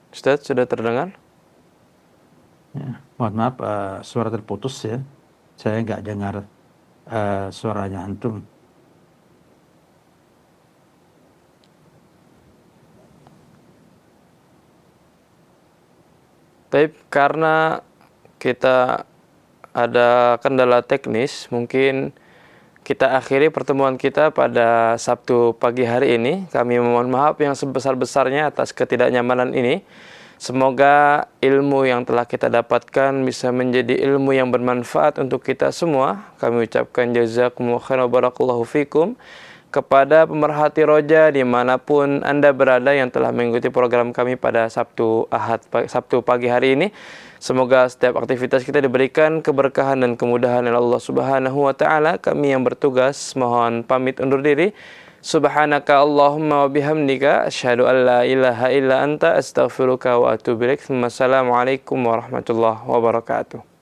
Ustaz, sudah terdengar? Ya, mohon maaf, suara terputus ya. Saya nggak dengar suaranya antum. Tapi karena kita ada kendala teknis, mungkin kita akhiri pertemuan kita pada Sabtu pagi hari ini. Kami mohon maaf yang sebesar-besarnya atas ketidaknyamanan ini. Semoga ilmu yang telah kita dapatkan bisa menjadi ilmu yang bermanfaat untuk kita semua. Kami ucapkan jazakumullahu khairan wa barakallahu fikum kepada pemerhati roja dimanapun Anda berada yang telah mengikuti program kami pada Sabtu pagi hari ini. Semoga setiap aktivitas kita diberikan keberkahan dan kemudahan oleh Allah Subhanahu wa taala. Kami yang bertugas mohon pamit undur diri. Subhanaka Allahumma wa bihamdika asyhadu an la ilaha illa anta astaghfiruka wa atubu ilaik. Wassalamualaikum warahmatullahi wabarakatuh.